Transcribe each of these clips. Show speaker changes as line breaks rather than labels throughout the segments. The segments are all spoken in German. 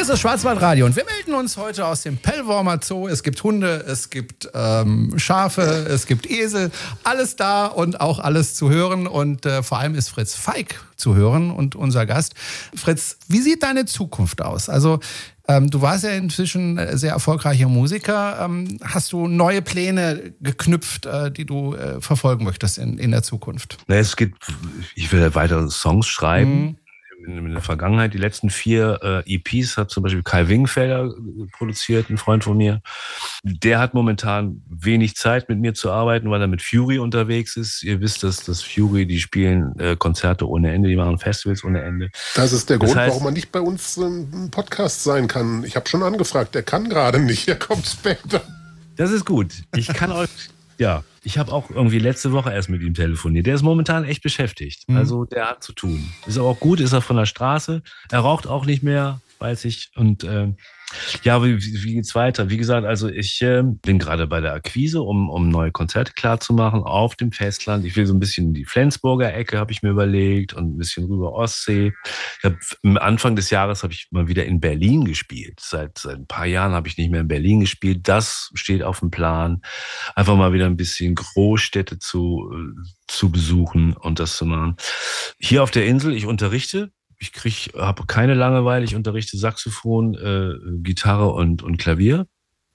ist das Schwarzwaldradio und wir melden uns heute aus dem Pellwormer Zoo. Es gibt Hunde, es gibt Schafe, es gibt Esel, alles da und auch alles zu hören. Und vor allem ist Fritz Feig zu hören und unser Gast. Fritz, wie sieht deine Zukunft aus? Also du warst ja inzwischen sehr erfolgreicher Musiker. Hast du neue Pläne geknüpft, die du verfolgen möchtest in der Zukunft?
Ich will weitere Songs schreiben. In der Vergangenheit, die letzten 4 EPs hat zum Beispiel Kai Wingfelder produziert, ein Freund von mir. Der hat momentan wenig Zeit, mit mir zu arbeiten, weil er mit Fury unterwegs ist. Ihr wisst, dass Fury, die spielen Konzerte ohne Ende, die machen Festivals ohne Ende.
Das ist der Grund, warum er nicht bei uns im Podcast sein kann. Ich habe schon angefragt, er kann gerade nicht, er kommt später.
Das ist gut. Ich kann euch... Ja, ich habe auch irgendwie letzte Woche erst mit ihm telefoniert. Der ist momentan echt beschäftigt. Also der hat zu tun. Ist aber auch gut, ist er von der Straße. Er raucht auch nicht mehr, weiß ich. Und ja, wie geht's weiter? Wie gesagt, also ich bin gerade bei der Akquise, um neue Konzerte klarzumachen auf dem Festland. Ich will so ein bisschen die Flensburger Ecke, habe ich mir überlegt, und ein bisschen rüber Ostsee. Am Anfang des Jahres habe ich mal wieder in Berlin gespielt. Seit ein paar Jahren habe ich nicht mehr in Berlin gespielt. Das steht auf dem Plan. Einfach mal wieder ein bisschen Großstädte zu besuchen und das zu machen. Hier auf der Insel, ich unterrichte. Habe keine Langeweile, ich unterrichte Saxophon, Gitarre und Klavier,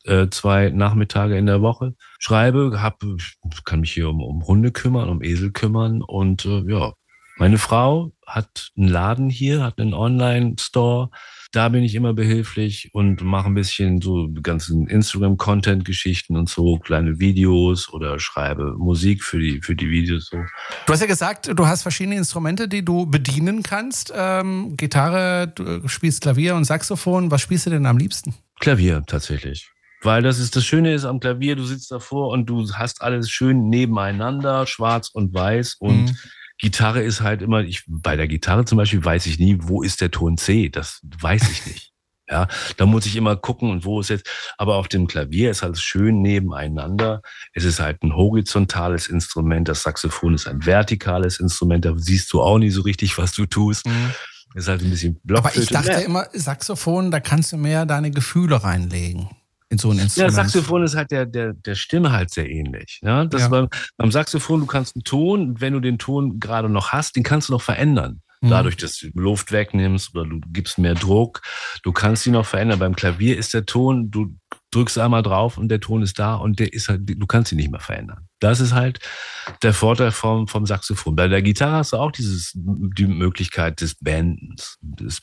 2 Nachmittage in der Woche. Schreibe, kann mich hier um Hunde kümmern, um Esel kümmern und ja. Meine Frau hat einen Laden hier, hat einen Online-Store. Da bin ich immer behilflich und mache ein bisschen so die ganzen Instagram-Content-Geschichten und so, kleine Videos oder schreibe Musik für die Videos. So.
Du hast ja gesagt, du hast verschiedene Instrumente, die du bedienen kannst. Gitarre, du spielst Klavier und Saxophon. Was spielst du denn am liebsten?
Klavier tatsächlich. Weil das Schöne ist am Klavier, du sitzt davor und du hast alles schön nebeneinander, schwarz und weiß und Gitarre ist halt immer, bei der Gitarre zum Beispiel weiß ich nie, wo ist der Ton C, das weiß ich nicht. Ja, da muss ich immer gucken und wo ist jetzt, aber auf dem Klavier ist alles schön nebeneinander. Es ist halt ein horizontales Instrument, das Saxophon ist ein vertikales Instrument, da siehst du auch nicht so richtig, was du tust. Ist halt ein bisschen Blockflöte.
Aber ich dachte immer, Saxophon, da kannst du mehr deine Gefühle reinlegen. In so ein Instrument.
Ja, Saxophon ist halt der Stimme halt sehr ähnlich. Ja? Beim Saxophon, du kannst einen Ton, wenn du den Ton gerade noch hast, den kannst du noch verändern. Dadurch, dass du Luft wegnimmst oder du gibst mehr Druck, du kannst ihn noch verändern. Beim Klavier ist der Ton, du drückst einmal drauf und der Ton ist da und der ist halt, du kannst ihn nicht mehr verändern. Das ist halt der Vorteil vom Saxophon. Bei der Gitarre hast du auch die Möglichkeit des Bandings,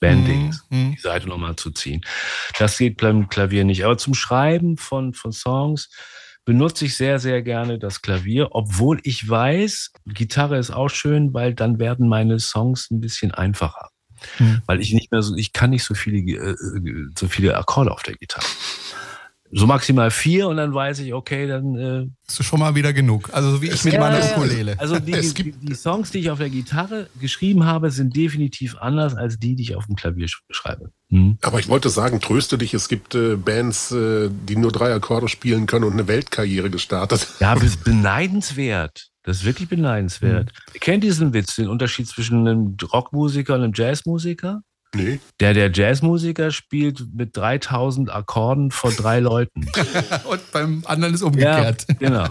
die Seite nochmal zu ziehen. Das geht beim Klavier nicht. Aber zum Schreiben von Songs benutze ich sehr, sehr gerne das Klavier, obwohl ich weiß, Gitarre ist auch schön, weil dann werden meine Songs ein bisschen einfacher. Weil ich kann nicht so viele Akkorde auf der Gitarre. So maximal 4 und dann weiß ich, okay, dann...
ist schon mal wieder genug. Also so wie ich mit meiner Ukulele.
Also die Songs, die ich auf der Gitarre geschrieben habe, sind definitiv anders als die ich auf dem Klavier schreibe.
Aber ich wollte sagen, tröste dich, es gibt Bands, die nur 3 Akkorde spielen können und eine Weltkarriere gestartet.
Ja, beneidenswert. Das ist wirklich beneidenswert. Ihr kennt diesen Witz, den Unterschied zwischen einem Rockmusiker und einem Jazzmusiker?
Nee.
Der Jazzmusiker spielt mit 3000 Akkorden vor 3 Leuten.
Und beim anderen ist umgekehrt.
Ja, genau.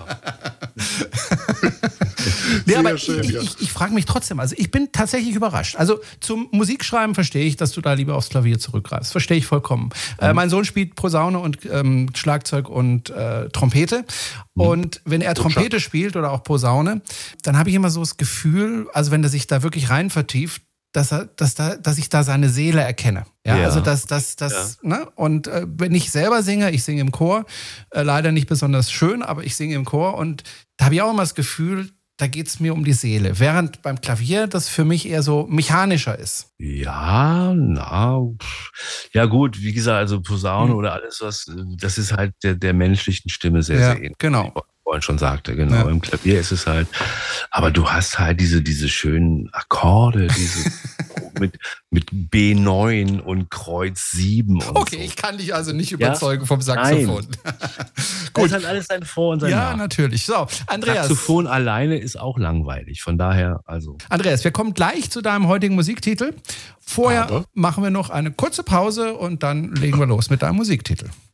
Nee, aber ich frage mich trotzdem, also ich bin tatsächlich überrascht. Also zum Musikschreiben verstehe ich, dass du da lieber aufs Klavier zurückgreifst. Verstehe ich vollkommen. Mein Sohn spielt Posaune und Schlagzeug und Trompete. Und wenn er Trompete spielt oder auch Posaune, dann habe ich immer so das Gefühl, also wenn er sich da wirklich rein vertieft, dass ich da seine Seele erkenne. Ja. Also ne? Und wenn ich selber singe, ich singe im Chor, leider nicht besonders schön, aber ich singe im Chor und da habe ich auch immer das Gefühl, da geht es mir um die Seele. Während beim Klavier das für mich eher so mechanischer ist.
Ja, ja gut, wie gesagt, also Posaune oder alles das ist halt der menschlichen Stimme sehr, sehr ähnlich.
Genau.
Vorhin schon sagte, genau. Ja. Im Klavier ist es halt, aber du hast halt diese schönen Akkorde, mit B9 und Kreuz 7 und
okay, so. Ich kann dich also nicht überzeugen vom Saxophon.
Es hat alles sein Vor- und sein
Ja,
Nach.
natürlich. So, Andreas.
Saxophon alleine ist auch langweilig. Von daher,
Andreas, wir kommen gleich zu deinem heutigen Musiktitel. Vorher
Aber
machen wir noch eine kurze Pause und dann legen wir los mit deinem Musiktitel.